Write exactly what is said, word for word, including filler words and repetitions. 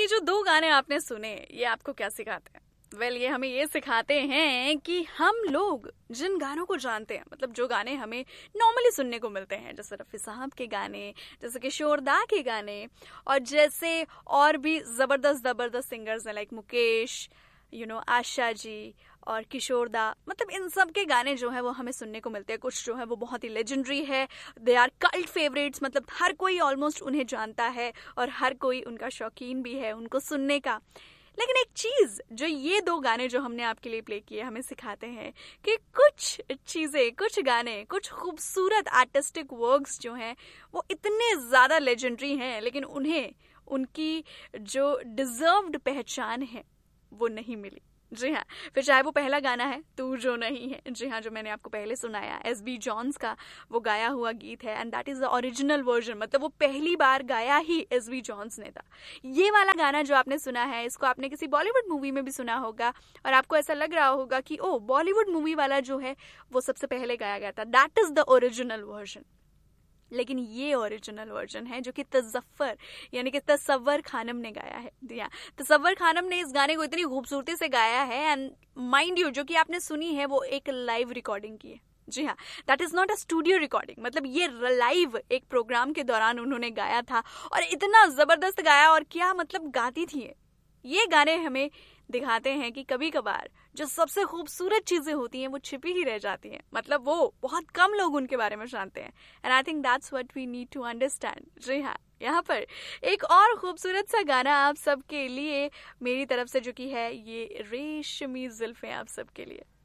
ये जो दो गाने आपने सुने, ये आपको क्या सिखाते हैं? वेल well, ये हमें ये सिखाते हैं कि हम लोग जिन गानों को जानते हैं, मतलब जो गाने हमें नॉर्मली सुनने को मिलते हैं, जैसे रफ़ी साहब के गाने, जैसे किशोर दा के गाने, और जैसे और भी ज़बरदस्त ज़बरदस्त सिंगर्स हैं like Mukesh, you know Asha ji और किशोर दा, मतलब इन सब के गाने जो है वो हमें सुनने को मिलते हैं. कुछ जो है वो बहुत ही लेजेंडरी है, दे आर कल्ट फेवरेट्स, मतलब हर कोई ऑलमोस्ट उन्हें जानता है और हर कोई उनका शौकीन भी है उनको सुनने का. लेकिन एक चीज़ जो ये दो गाने जो हमने आपके लिए प्ले किए हमें सिखाते हैं कि कुछ चीज़ें, कुछ गाने, कुछ खूबसूरत आर्टिस्टिक वर्क्स जो हैं वो इतने ज़्यादा लेजेंडरी हैं, लेकिन उन्हें उनकी जो डिज़र्व्ड पहचान है वो नहीं मिली. जी हाँ, फिर चाहे वो पहला गाना है तू जो नहीं है, जी हाँ, जो मैंने आपको पहले सुनाया, एस बी जॉन्स का वो गाया हुआ गीत है, and that is the original version, मतलब वो पहली बार गाया ही एस बी जॉन्स ने था. ये वाला गाना जो आपने सुना है, इसको आपने किसी बॉलीवुड मूवी में भी सुना होगा और आपको ऐसा लग रहा होगा कि ओ बॉलीवुड मूवी वाला जो है वो सबसे पहले गाया गया था, that is the original version. लेकिन ये ओरिजिनल वर्जन है जो कि तज़फ़्फ़र यानी कि तसव्वर खानम ने गाया है. दिया तसव्वर खानम ने इस गाने को इतनी खूबसूरती से गाया है, एंड माइंड यू जो कि आपने सुनी है वो एक लाइव रिकॉर्डिंग की है. जी हाँ, that is not a studio recording, मतलब ये लाइव एक प्रोग्राम के दौरान उन्होंने गाया था और इतना ज़बरदस्त गाया. और क्या मतलब गाती थी ये ये गाने हमें दिखाते हैं कि कभी कभार जो सबसे खूबसूरत चीज़ें होती हैं वो छिपी ही रह जाती हैं, मतलब वो बहुत कम लोग उनके बारे में जानते हैं. And I think that's what we need to understand. जी हाँ, यहाँ पर एक और खूबसूरत सा गाना आप सबके लिए मेरी तरफ से जो कि है ये रेशमी जुल्फ़ें आप सबके लिए.